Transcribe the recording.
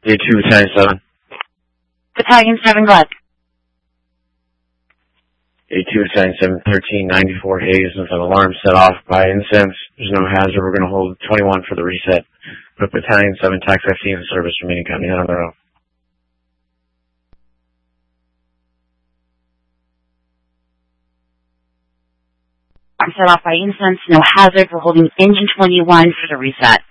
A2 Battalion 7. Battalion 7, go ahead. A2 Battalion 7, 1394 Hayes with an alarm set off by incense. There's no hazard. We're going to hold 21 for the reset. But Battalion 7, TAC 15 in service remaining company on their own. Alarm set off by incense, no hazard. We're holding engine 21 for the reset.